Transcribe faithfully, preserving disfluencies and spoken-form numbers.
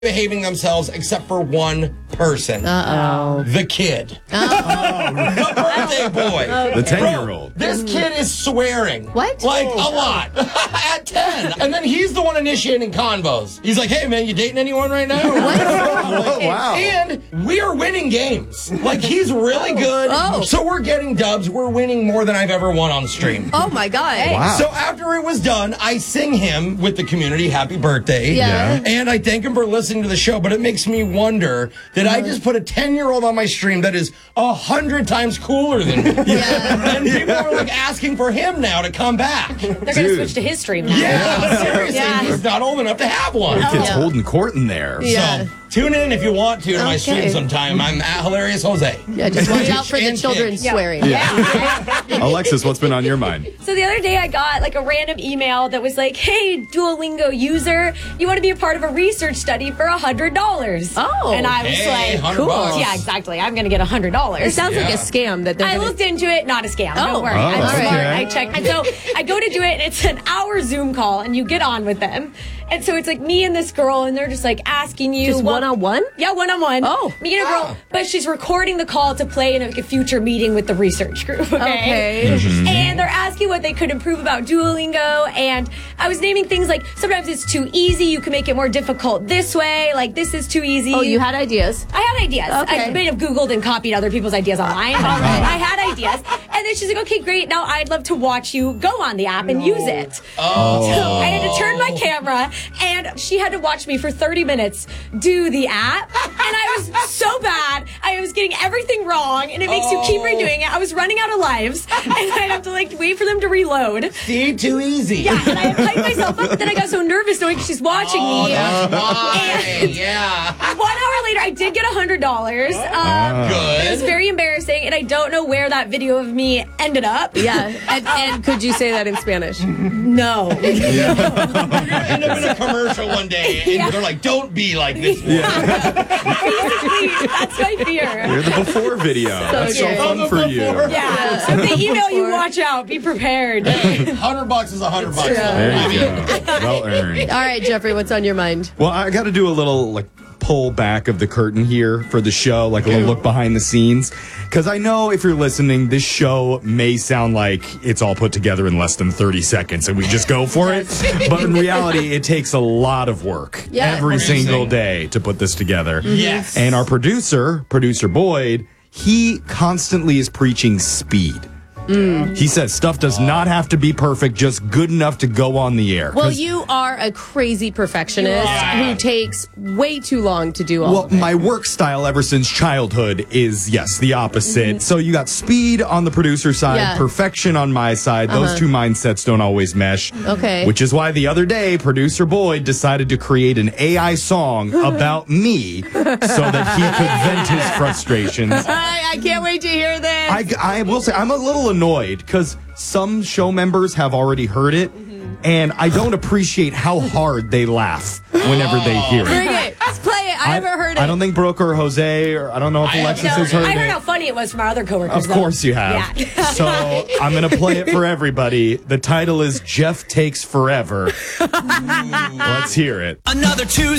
behaving themselves except for one person. Uh-oh. The kid. Uh-oh. The birthday boy. Okay. The ten-year-old. This kid is swearing. What? Like, oh. a lot. At ten. And then he's the one initiating convos. He's like, hey, man, you dating anyone right now? What? Oh, wow. And we are winning games. Like, he's really good. Oh. So we're getting dubs. We're winning more than I've ever won on stream. Oh, my God. Wow. So after it was done, I sing him with the community happy birthday. Yeah. Yeah. And I thank him for listening to the show, but it makes me wonder, did I just put a ten-year-old on my stream that is a hundred times cooler than me? Yeah. And people are like asking for him now to come back. They're going to Dude. switch to his stream now. Yeah, seriously, Yeah. he's not old enough to have one. The kid's Yeah. holding court in there. Yeah. So tune in if you want to to my Okay. stream sometime. I'm at Hilarious Jose. Yeah, just watch out for the And children kids. swearing. Alexis, what's been on your mind? So the other day I got like a random email that was like, hey, Duolingo user, you want to be a part of a research study for one hundred dollars. Oh. And I was Hey, like, one hundred cool. bucks. yeah, exactly. I'm going to get one hundred dollars. It sounds like Yeah. a scam that they're I gonna... looked into it, not a scam. Oh. Don't worry. Oh, I'm okay. smart. I checked. And so I go to do it, and it's an hour Zoom call, and you get on with them. And so it's like me and this girl, and they're just like asking you. Just what- one-on-one? Yeah, one on one. Oh. Me and a girl, Ah. but she's recording the call to play in a, like, a future meeting with the research group. Okay. Okay. And they're asking what they could improve about Duolingo, and I was naming things like sometimes it's too easy. You can make it more difficult this way. Like this is too easy. Oh, you had ideas. I had ideas. Okay. I may have Googled and copied other people's ideas online. But I had ideas. And then she's like, okay, great. Now I'd love to watch you go on the app and use it. Oh. So I had to turn my camera, and she had to watch me for thirty minutes do the app. And I was so bad. I was getting everything wrong, and it makes you keep Oh. redoing it. I was running out of lives, and I'd have to like wait for them to reload. See, too easy. Yeah, and I hyped myself up, but then I got so nervous knowing she's watching Oh, me. that's why. And- Yeah. One hour later, I did get one hundred dollars. Um, Good. It was very embarrassing, and I don't know where that video of me ended up. Yeah. And, and could you say that in Spanish? No. You're gonna end up in a commercial one day, and Yeah. they're like, "Don't be like this." Basically, that's my fear. You're the before video. That's so good. fun for you. Yeah. If they email you, watch out. Be prepared. Hundred bucks is a hundred bucks. There I you mean, go. Well earned. All right, Jeffrey, what's on your mind? Well, I got to do a little like pull back of the curtain here for the show, like a little look behind the scenes, because I know if you're listening, this show may sound like it's all put together in less than thirty seconds, and we just go for it. But in reality, it takes a lot of work Yeah. every Amazing. single day to put this together. Yes. And our producer, producer Boyd, he constantly is preaching speed. He says stuff does not have to be perfect, just good enough to go on the air. Well, 'Cause- you are a crazy perfectionist Yeah. who takes way too long to do all Well, of it. my work style ever since childhood is, yes, the opposite. So you got speed on the producer side, Yeah. perfection on my side. Those two mindsets don't always mesh. Okay. Which is why the other day, producer Boyd decided to create an A I song about me so that he could vent his frustrations. I, I can't wait to hear this. I, I will say, I'm a little annoyed because some show members have already heard it, and I don't appreciate how hard they laugh whenever they hear it. Bring it. Let's play it. I, haven't heard it. I don't think Brooke or Jose, or I don't know if I have Alexis No, has heard I heard it. how funny it was from our other coworkers. Of course you have. Yeah. So I'm going to play it for everybody. The title is Jeff Takes Forever. Let's hear it. Another Tuesday.